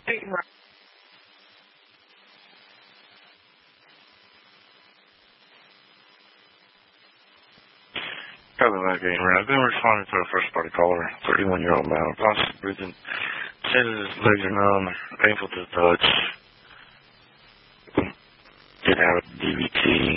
Hey, Hello, that game right. I've been responding to a first party caller, 31-year-old male, possibly breathing. Says his legs are numb, painful to the touch. Did have a DVT.